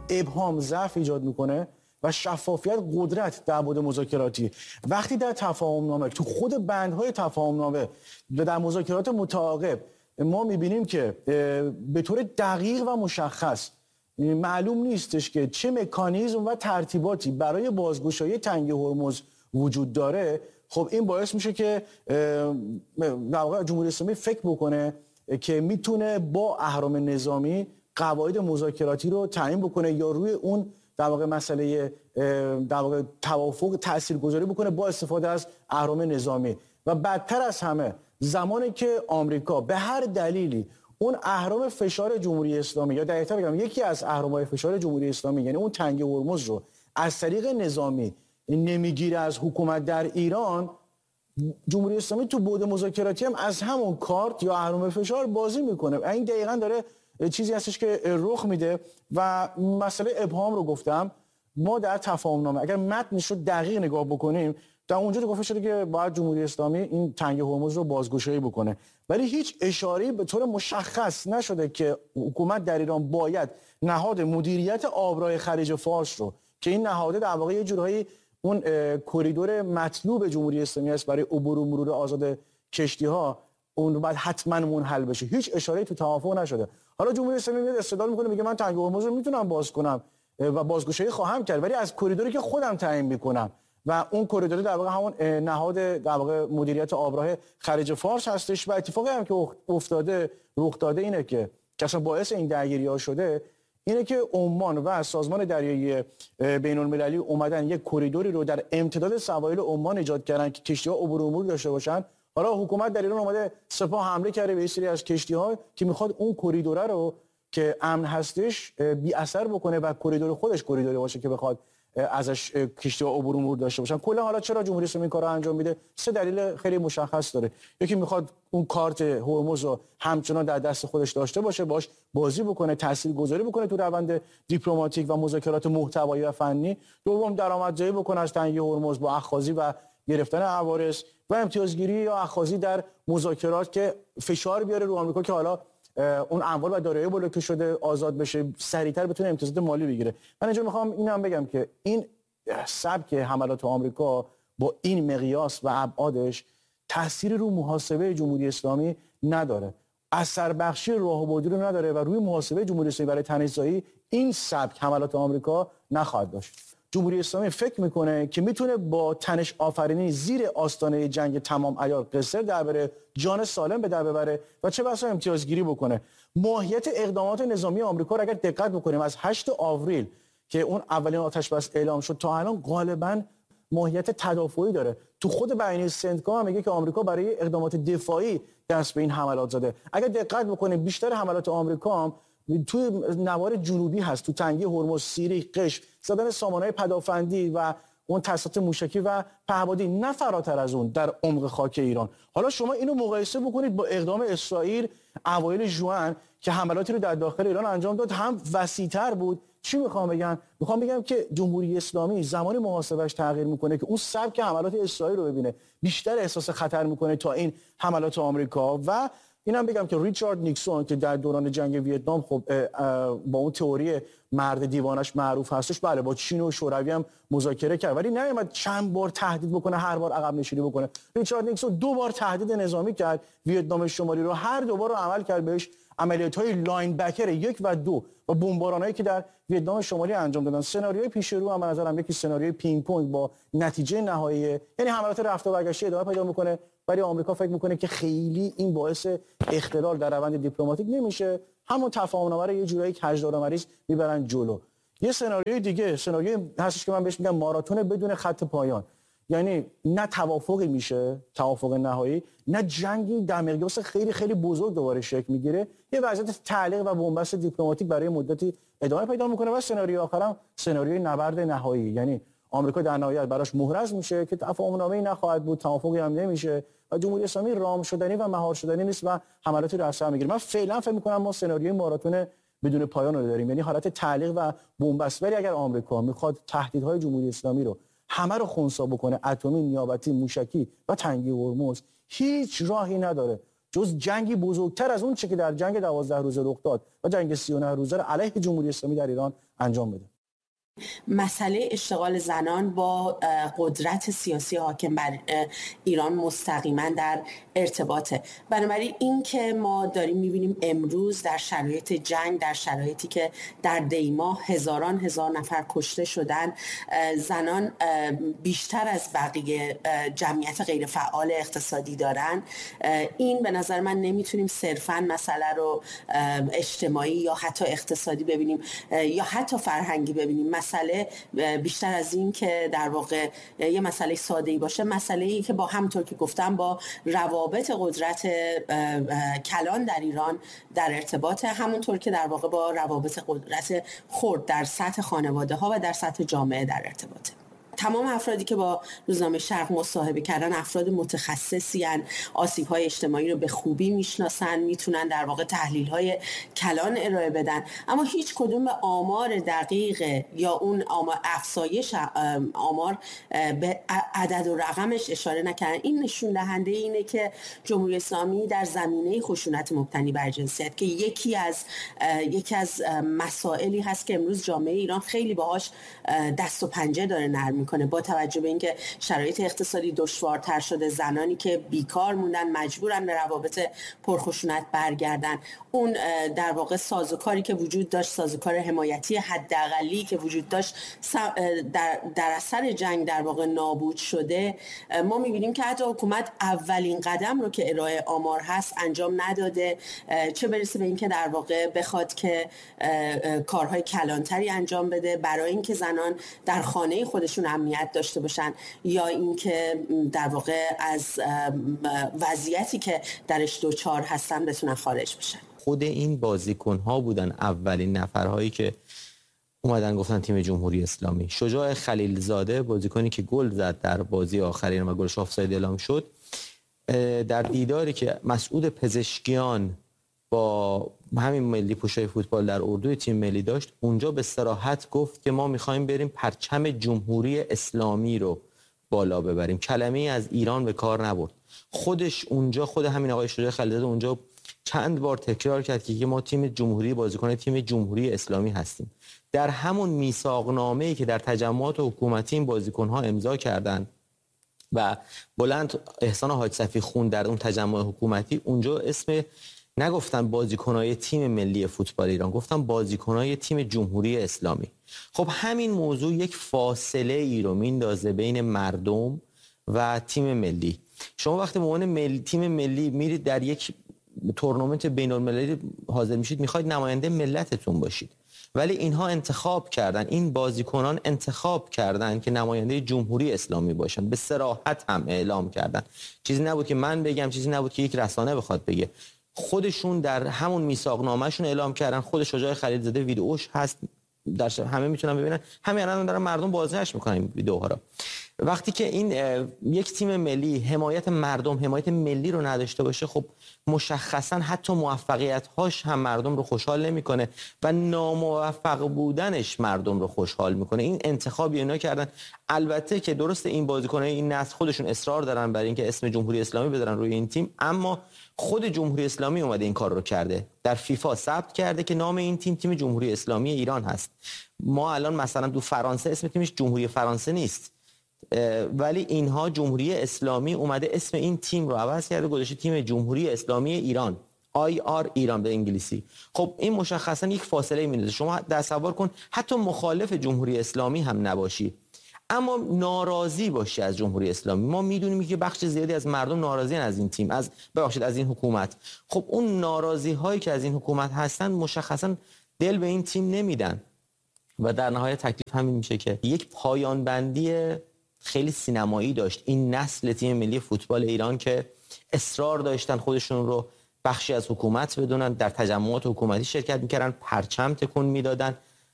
ابهام، ضعف ایجاد میکنه و شفافیت قدرت در بعد مذاکراتی. وقتی در تفاهم نامه تو خود بندهای تفاهم نامه و در مذاکرات متعاقب ما میبینیم که به طور دقیق و مشخص معلوم نیستش که چه مکانیزم و ترتیباتی برای بازگشایی تنگه هرمز وجود داره، خب این باعث میشه که در واقع جمهوری اسلامی فکر بکنه که میتونه با اهرام نظامی قواعد مذاکراتی رو تعیین بکنه یا روی اون در واقع مسئله در واقع توافق تاثیرگذاری بکنه با استفاده از اهرام نظامی. و بدتر از همه زمانی که آمریکا به هر دلیلی اون اهرام فشار جمهوری اسلامی یا دقیقاً بگم یکی از اهرام‌های فشار جمهوری اسلامی یعنی اون تنگه هرمز رو از طریق نظامی نمیگیره از حکومت در ایران، جمهوری اسلامی تو بعد مذاکراتی هم از همون کارت یا اهرام فشار بازی میکنه. این دقیقاً داره چیزی هستش که رخ میده. و مسئله ابهام رو گفتم، ما در تفاهم نامه اگر متنش رو دقیق نگاه بکنیم در اونجا گفته شده که باید جمهوری اسلامی این تنگه هرمز رو بازگشایی بکنه، ولی هیچ اشاره‌ای به طور مشخص نشده که حکومت در ایران باید نهاد مدیریت آبراه خلیج فارس رو که این نهاد در واقع یه جورایی اون کریدور مطلوب جمهوری اسلامی است برای عبور و مرور آزاد کشتی‌ها، اون رو باید حتما منحل بشه. هیچ اشاره‌ای تو توافق نشده. حالا جمهوری اسلامی میاد استدلال میکنه میگه من تنگه هرمز رو میتونم باز کنم و بازگشایی خواهم کرد، ولی از کریدوری که خودم تعیین میکنم و اون کریدور در واقع همون نهاد در واقع مدیریت آبراه خلیج فارس هستش. و اتفاقی هم که افتاده رخ داده اینه که اصلا باعث این درگیری‌ها شده اینه که عمان و سازمان دریایی بین‌المللی اومدن یک کریدوری رو در امتداد سواحل عمان ایجاد کردن که کشتی‌ها عبور و مرور داشته باشن. حالا حکومت در ایران اومده سپاه حمله کرده به سری از کشتی‌ها که میخواد اون کریدور رو که امن هستش بی اثر بکنه و کریدور خودش کریدوری باشه که بخواد ازش کشتی‌ها عبور و مرور داشته باشن. کلا حالا چرا جمهوری اسلامی این کارو انجام میده؟ سه دلیل خیلی مشخص داره. یکی میخواد اون کارت هرمز رو همچنان در دست خودش داشته باشه، باش بازی بکنه، تاثیرگذاری بکنه تو روند دیپلماتیک و مذاکرات محتوایی و فنی. دوم درآمدزایی بکنه از تنگه هرمز با اخاذی و گرفتن عوارض و امتیازگیری یا اخاذی در مذاکرات که فشار بیاره رو آمریکا که حالا اون اموال و دارایی بلوکه شده آزاد بشه، سریعتر بتونه امتیازات مالی بگیره. من اینجا میخوام اینم بگم که این سبک حملات آمریکا با این مقیاس و ابعادش تأثیری رو محاسبه جمهوری اسلامی نداره، اثر بخشی راهبردی رو نداره و روی محاسبه جمهوری اسلامی برای تنش‌زایی این سبک حملات آمریکا نخواهد داشت. جمهوری اسلامی فکر میکنه که میتونه با تنش آفرینی زیر آستانه جنگ تمام عیار قصر در بره، جان سالم به در ببره و چه بسا امتیازگیری بکنه. ماهیت اقدامات نظامی آمریکا رو اگر دقت بکنیم از 8 آوریل که اون اولین آتش بس اعلام شد تا الان غالبا ماهیت تدافعی داره. تو خود بیانیه سنتکا هم میگه که آمریکا برای اقدامات دفاعی دست به این حملات زده. اگر دقت بکنیم بیشتر حملات آمریکا هم توی نوار جنوبی هست، تو تنگه هرمز، سیری، قشم، زدن سامانه‌های پدافندی و اون تسلیحات موشکی و پهپادی، نه فراتر از اون در عمق خاک ایران. حالا شما اینو مقایسه بکنید با اقدام اسرائیل اوایل ژوئن که حملاتی رو در داخل ایران انجام داد، هم وسیع‌تر بود. چی میخوام بگم؟ میخوام بگم که جمهوری اسلامی زمانی محاسبش تغییر میکنه که اون سبک حملات اسرائیل رو ببینه، بیشتر احساس خطر میکنه تا این حملات آمریکا. و اینم بگم که ریچارد نیکسون که در دوران جنگ ویتنام خب با اون تئوری مرد دیوانش معروف هستش، بله با چین و شوروی هم مذاکره کرد ولی نیامد چند بار تهدید بکنه، هر بار عقب نشینی بکنه. ریچارد نیکسون 2 بار تهدید نظامی کرد ویتنام شمالی رو، هر 2 بار رو عمل کرد بهش. عملیات‌های لاین بکر 1 و 2 و بمبارانایی که در ویتنام شمالی انجام دادن، سناریوی پیش رو هم به نظرم یکی سناریوی پینگ پونگ با نتیجه نهایی، یعنی حملات رفت و برگشت ادامه پیدا میکنه. ولی آمریکا فکر میکنه که خیلی این باعث اختلال در روند دیپلماتیک نمیشه، همون تفاهم‌نامه رو یه جورایی کجدارمریز میبرن جلو. یه سناریوی دیگه، سناریوی هستش که من بهش میگم ماراتون بدون خط پایان، یعنی نه توافقی میشه، توافق نهایی، نه جنگی در مقیاس خیلی خیلی بزرگ دوباره شکل میگیره، یه وضعیت تعلیق و بنبست دیپلماتیک برای مدتی ادامه پیدا میکنه و سناریوی آخرام سناریوی نبرد نهایی، یعنی آمریکا در نهایت براش محرز میشه که تفاهم‌نامه‌ای نخواهد بود، توافقی هم نمیشه و جمهوری اسلامی رام شدنی و مهار شدنی نیست و حملاتی رو اثر میگیره. من فعلا فکر میکنم ما سناریوی ماراتون بدون پایان رو داریم، یعنی حالت تعلیق و بنبست. ولی اگر آمریکا میخواد تهدیدهای جمهوری اسلامی رو همه رو خنثی بکنه، اتمی، نیابتی، موشکی و تنگه هرمز، هیچ راهی نداره جز جنگی بزرگتر از اون چه که در جنگ 12 روزه رخ داد و جنگ 39 روزه را علیه جمهوری اسلامی در ایران انجام بده. مسئله اشتغال زنان با قدرت سیاسی حاکم بر ایران مستقیما در ارتباطه. بنابراین این که ما داریم می‌بینیم امروز در شرایط جنگ، در شرایطی که در دیماه هزاران نفر کشته شدن، زنان بیشتر از بقیه جمعیت غیر فعال اقتصادی دارن، این به نظر من نمیتونیم صرفاً مسئله رو اجتماعی یا حتی اقتصادی ببینیم یا حتی فرهنگی ببینیم. مسئله بیشتر از این که در واقع یه مسئله ساده‌ای باشه، مسئله‌ای که با همونطور که گفتم با روابط قدرت کلان در ایران در ارتباط، همونطور که در واقع با روابط قدرت خرد در سطح خانواده‌ها و در سطح جامعه در ارتباطه. تمام افرادی که با روزنامه شرق مصاحبه کردن افراد متخصصی هستند، آسیب‌های اجتماعی رو به خوبی میشناسن، میتونن در واقع تحلیل‌های کلان ارائه بدن، اما هیچ کدوم به آمار دقیق یا اون افزایش آمار به عدد و رقمش اشاره نکردن. این نشون دهنده اینه که جمهوری اسلامی در زمینه خشونت مبتنی بر جنسیت که یکی از مسائلی هست که امروز جامعه ایران خیلی باهاش دست و پنجه داره نرم میکنه، با توجه به اینکه شرایط اقتصادی دشوارتر شده، زنانی که بیکار موندن مجبورن به روابط پرخشونت برگردن، اون در واقع سازوکاری که وجود داشت، سازوکار حمایتی حداقلی که وجود داشت در اثر جنگ در واقع نابود شده. ما می‌بینیم که حتی حکومت اولین قدم رو که ارائه آمار هست انجام نداده، چه برسه به اینکه در واقع بخواد که کارهای کلانتری انجام بده برای اینکه زنان در خانه خودشون امنیت داشته باشن یا اینکه در واقع از وضعیتی که درش دوچار هستن بتونن خارج بشن. خود این بازیکن‌ها بودن اولین نفرهایی که اومدن گفتن تیم جمهوری اسلامی. شجاع خلیلزاده، بازیکنی که گل زد در بازی آخرین و گلش آفساید اعلام شد، در دیداری که مسعود پزشکیان با همین ملی پوشای فوتبال در اردوی تیم ملی داشت، اونجا به صراحت گفت که ما می‌خوایم بریم پرچم جمهوری اسلامی رو بالا ببریم. کلمه‌ای از ایران به کار نبرد. خودش اونجا، خود همین آقای شجاع خلیلزاده اونجا چند بار تکرار کرد که ما تیم جمهوری، بازیکن تیم جمهوری اسلامی هستیم. در همون میثاقنامه‌ای که در تجمعات حکومتی این بازیکن‌ها امضا کردند و بلند احسان حاج صفی خون در اون تجمع حکومتی، اونجا اسم نگفتن بازیکن‌های تیم ملی فوتبال ایران، گفتن بازیکن‌های تیم جمهوری اسلامی. خب همین موضوع یک فاصله ای رو میندازه بین مردم و تیم ملی. شما وقتی به عنوان تیم ملی میرید در یک تورنمنت بین‌المللی حاضر میشید، میخواید نماینده ملتتون باشید، ولی اینها انتخاب کردن، این بازیکنان انتخاب کردن که نماینده جمهوری اسلامی باشن. به صراحت هم اعلام کردن، چیزی نبود که من بگم، چیزی نبود که یک رسانه بخواد بگه. خودشون در همون میثاقنامه‌شون اعلام کردن. خود شجاع خلیلزاده ویدئوش هست، در همه میتونن ببینن، همین الان دارن مردم بازنشر میکنن این ویدئوها رو. وقتی که این یک تیم ملی حمایت مردم، حمایت ملی رو نداشته باشه، خب مشخصا حتی موفقیت‌هاش هم مردم رو خوشحال نمیکنه و ناموفق بودنش مردم رو خوشحال میکنه. این انتخابی اینا کردن. البته که درست این بازیکن‌های این نسل خودشون اصرار دارن برای اینکه اسم جمهوری اسلامی بذارن روی این تیم، اما خود جمهوری اسلامی اومده این کار رو کرده، در فیفا ثبت کرده که نام این تیم تیم جمهوری اسلامی ایران هست. ما الان مثلا تو فرانسه اسم تیمش جمهوری فرانسه نیست، ولی اینها جمهوری اسلامی اومده اسم این تیم رو عوض کرده، گذاشته تیم جمهوری اسلامی ایران، IR ایران به انگلیسی. خب این مشخصا یک فاصله میندازه. شما تصور کن حتی مخالف جمهوری اسلامی هم نباشی، اما ناراضی باشی از جمهوری اسلامی. ما میدونیم که بخش زیادی از مردم ناراضی از این تیم، از این حکومت. خب اون ناراضی هایی که از این حکومت هستن مشخصا دل به این تیم نمیدن و در نهایت تکلیف همین میشه که یک پایان بندی خیلی سینمایی داشت این نسل تیم ملی فوتبال ایران که اصرار داشتن خودشون رو بخشی از حکومت بدونن، در تجمعات حکومتی شرکت میکردن، پرچم تکون میدادن.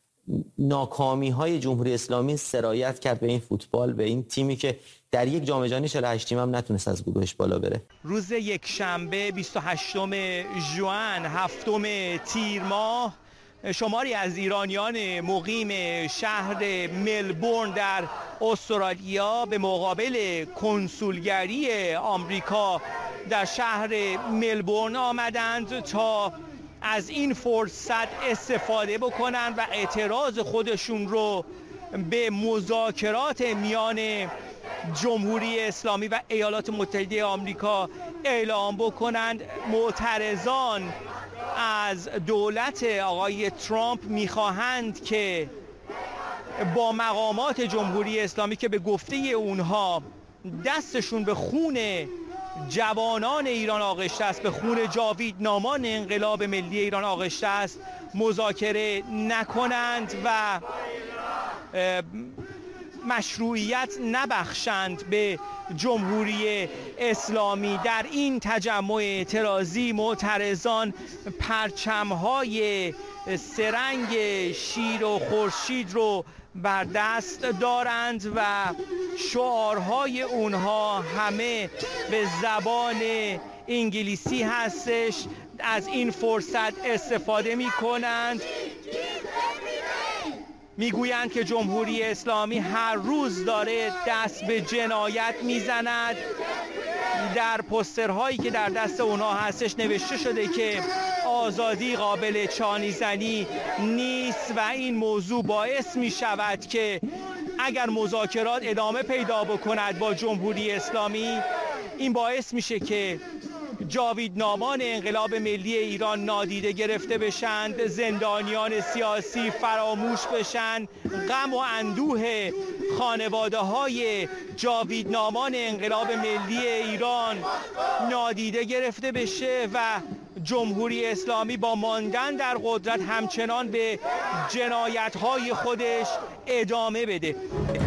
ناکامی های جمهوری اسلامی سرایت کرد به این فوتبال، به این تیمی که در یک جام جهانی 48 تیم هم نتونست از گروهش بالا بره. روز یک شنبه 28 ژوئن، هفتم تیر ماه، شماری از ایرانیان مقیم شهر ملبورن در استرالیا به مقابل کنسولگری آمریکا در شهر ملبورن آمدند تا از این فرصت استفاده بکنند و اعتراض خودشون رو به مذاکرات میان جمهوری اسلامی و ایالات متحده آمریکا اعلام بکنند. معترضان از دولت آقای ترامپ میخواهند که با مقامات جمهوری اسلامی که به گفته اونها دستشون به خون جوانان ایران آغشته است، به خون جاویدنامان انقلاب ملی ایران آغشته است، مذاکره نکنند و مشروعیت نبخشند به جمهوری اسلامی. در این تجمع اعتراضی معترضان پرچم‌های سرنگ شیر و خورشید رو بر دست دارند و شعارهای اونها همه به زبان انگلیسی هستش. از این فرصت استفاده می کنند، میگویند که جمهوری اسلامی هر روز داره دست به جنایت میزند. در پوسترهایی که در دست اونها هستش نوشته شده که آزادی قابل چانی زنی نیست و این موضوع باعث می شود که اگر مذاکرات ادامه پیدا بکند با جمهوری اسلامی، این باعث میشه که جاویدنامان انقلاب ملی ایران نادیده گرفته بشند، زندانیان سیاسی فراموش بشن، غم و اندوه خانواده های جاویدنامان انقلاب ملی ایران نادیده گرفته بشه و جمهوری اسلامی با ماندن در قدرت همچنان به جنایت های خودش ادامه بده.